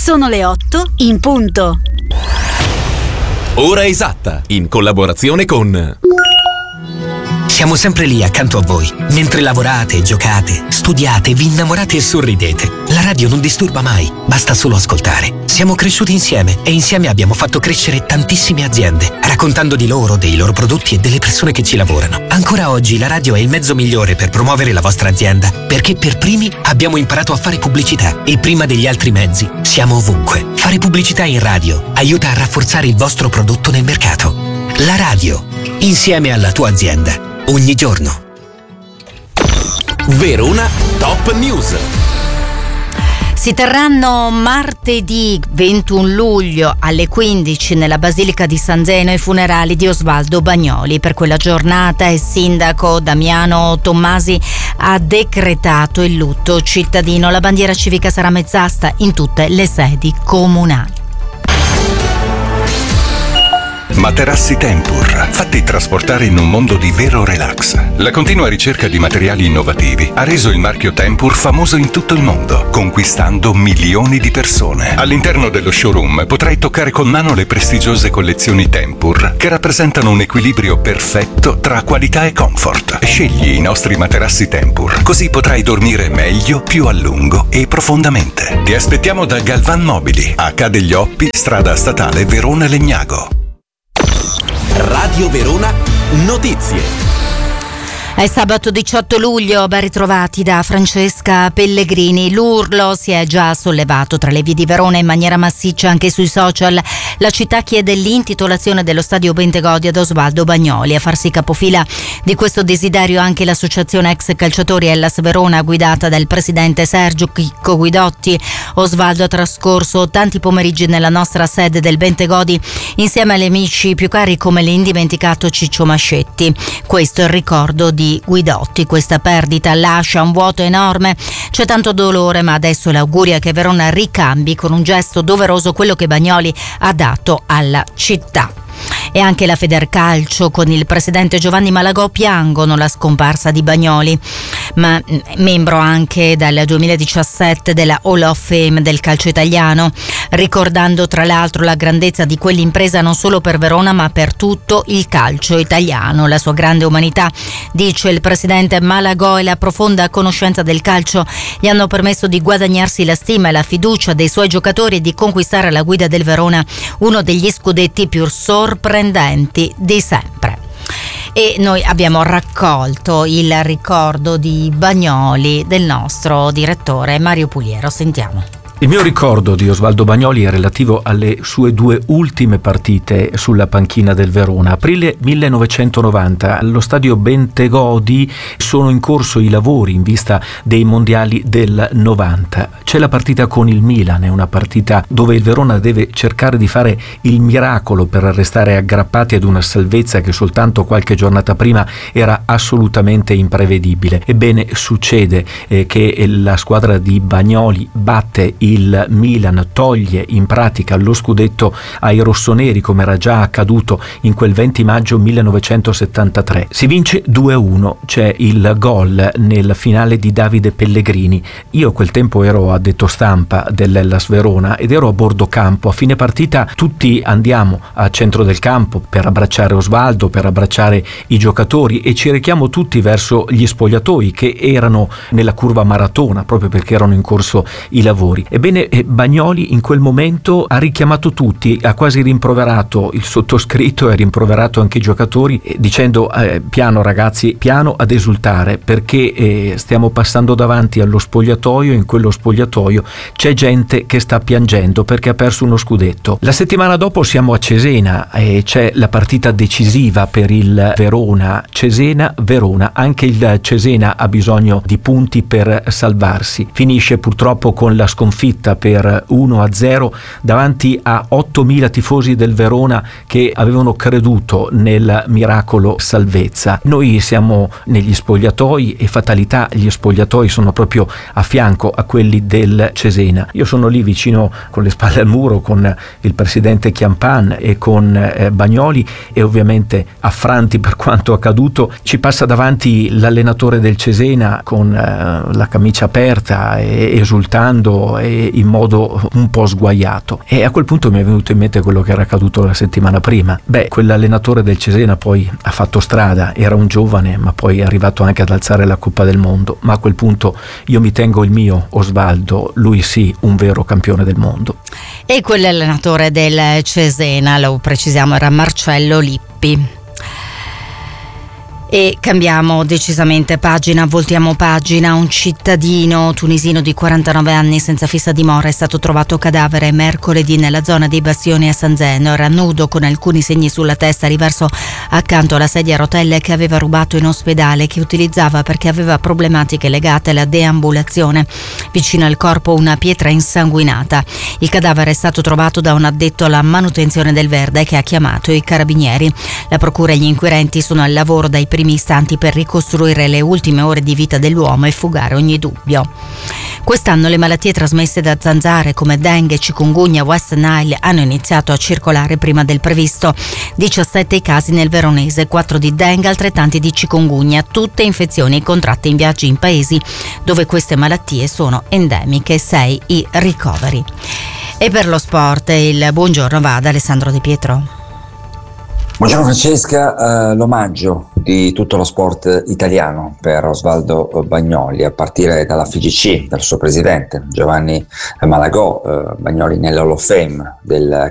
Sono le 8 in punto. Ora esatta, in collaborazione con... Siamo sempre lì accanto a voi, mentre lavorate, giocate, studiate, vi innamorate e sorridete. La radio non disturba mai, basta solo ascoltare. Siamo cresciuti insieme e insieme abbiamo fatto crescere tantissime aziende, raccontando di loro, dei loro prodotti e delle persone che ci lavorano. Ancora oggi la radio è il mezzo migliore per promuovere la vostra azienda, perché per primi abbiamo imparato a fare pubblicità e prima degli altri mezzi siamo ovunque. Fare pubblicità in radio aiuta a rafforzare il vostro prodotto nel mercato. La radio, insieme alla tua azienda. Ogni giorno. Verona Top News. Si terranno martedì 21 luglio alle 15 nella Basilica di San Zeno i funerali di Osvaldo Bagnoli. Per quella giornata il sindaco Damiano Tommasi ha decretato il lutto cittadino. La bandiera civica sarà mezz'asta in tutte le sedi comunali. Materassi Tempur, fatti trasportare in un mondo di vero relax. La continua ricerca di materiali innovativi ha reso il marchio Tempur famoso in tutto il mondo, conquistando milioni di persone. All'interno dello showroom potrai toccare con mano le prestigiose collezioni Tempur, che rappresentano un equilibrio perfetto tra qualità e comfort. Scegli i nostri materassi Tempur, così potrai dormire meglio, più a lungo e profondamente. Ti aspettiamo da Galvan Mobili, H degli Oppi, strada statale Verona Legnago. Radio Verona Notizie. È sabato 18 luglio, ben ritrovati da Francesca Pellegrini. L'urlo si è già sollevato tra le vie di Verona in maniera massiccia anche sui social. La città chiede l'intitolazione dello stadio Bentegodi ad Osvaldo Bagnoli. A farsi capofila di questo desiderio anche l'associazione ex calciatori Hellas Verona, guidata dal presidente Sergio Chicco Guidotti. Osvaldo ha trascorso tanti pomeriggi nella nostra sede del Bentegodi insieme agli amici più cari come l'indimenticato Ciccio Mascetti. Questo è il ricordo di Guidotti. Questa perdita lascia un vuoto enorme, c'è tanto dolore, ma adesso l'augurio è che Verona ricambi con un gesto doveroso quello che Bagnoli ha dato alla città. E anche la Federcalcio con il presidente Giovanni Malagò piangono la scomparsa di Bagnoli, ma membro anche dal 2017 della Hall of Fame del calcio italiano, ricordando tra l'altro la grandezza di quell'impresa non solo per Verona ma per tutto il calcio italiano. La sua grande umanità, dice il presidente Malagò, e la profonda conoscenza del calcio gli hanno permesso di guadagnarsi la stima e la fiducia dei suoi giocatori e di conquistare alla guida del Verona uno degli scudetti più sorprendenti di sempre. E noi abbiamo raccolto il ricordo di Bagnoli del nostro direttore Mario Puliero. Sentiamo. Il mio ricordo di Osvaldo Bagnoli è relativo alle sue due ultime partite sulla panchina del Verona. Aprile 1990, allo stadio Bentegodi sono in corso i lavori in vista dei mondiali del 90. C'è la partita con il Milan, è una partita dove il Verona deve cercare di fare il miracolo per restare aggrappati ad una salvezza che soltanto qualche giornata prima era assolutamente imprevedibile. Ebbene, succede che la squadra di Bagnoli batte il Milan, toglie in pratica lo scudetto ai rossoneri, come era già accaduto in quel 20 maggio 1973. Si vince 2-1, c'è il gol nel finale di Davide Pellegrini. Io a quel tempo ero addetto stampa dell'Hellas Verona ed ero a bordo campo. A fine partita tutti andiamo al centro del campo per abbracciare Osvaldo, per abbracciare i giocatori, e ci rechiamo tutti verso gli spogliatoi che erano nella curva maratona proprio perché erano in corso i lavori. Ebbene, Bagnoli in quel momento ha richiamato tutti, ha quasi rimproverato il sottoscritto e ha rimproverato anche i giocatori dicendo piano ragazzi, piano ad esultare, perché stiamo passando davanti allo spogliatoio, in quello spogliatoio c'è gente che sta piangendo perché ha perso uno scudetto. La settimana dopo siamo a Cesena e c'è la partita decisiva per il Verona, Cesena-Verona. Anche il Cesena ha bisogno di punti per salvarsi. Finisce purtroppo con la sconfitta per 1-0 davanti a 8.000 tifosi del Verona che avevano creduto nel miracolo salvezza. Noi siamo negli spogliatoi e fatalità, gli spogliatoi sono proprio a fianco a quelli del Cesena. Io sono lì vicino con le spalle al muro con il presidente Chiampan e con Bagnoli, e ovviamente affranti per quanto accaduto ci passa davanti l'allenatore del Cesena con la camicia aperta e esultando, e in modo un po' sguaiato, e a quel punto mi è venuto in mente quello che era accaduto la settimana prima. Quell'allenatore del Cesena poi ha fatto strada, era un giovane ma poi è arrivato anche ad alzare la Coppa del Mondo, ma a quel punto io mi tengo il mio Osvaldo, lui sì, un vero campione del mondo. E quell'allenatore del Cesena, lo precisiamo, era Marcello Lippi. E cambiamo decisamente pagina, voltiamo pagina. Un cittadino tunisino di 49 anni senza fissa dimora è stato trovato cadavere mercoledì nella zona dei Bastioni a San Zeno. Era nudo con alcuni segni sulla testa, riverso accanto alla sedia a rotelle che aveva rubato in ospedale, che utilizzava perché aveva problematiche legate alla deambulazione. Vicino al corpo una pietra insanguinata. Il cadavere è stato trovato da un addetto alla manutenzione del Verde che ha chiamato i carabinieri. La procura e gli inquirenti sono al lavoro dai primi istanti per ricostruire le ultime ore di vita dell'uomo e fugare ogni dubbio. Quest'anno le malattie trasmesse da zanzare come dengue, chikungunya, West Nile hanno iniziato a circolare prima del previsto. 17 casi nel veronese, 4 di dengue, altrettanti di chikungunya, tutte infezioni contratte in viaggi in paesi dove queste malattie sono endemiche, 6 i ricoveri. E per lo sport il buongiorno va ad Alessandro De Pietro. Buongiorno Francesca, l'omaggio di tutto lo sport italiano per Osvaldo Bagnoli, a partire dalla FIGC, dal suo presidente Giovanni Malagò, Bagnoli nell'Hall of Fame del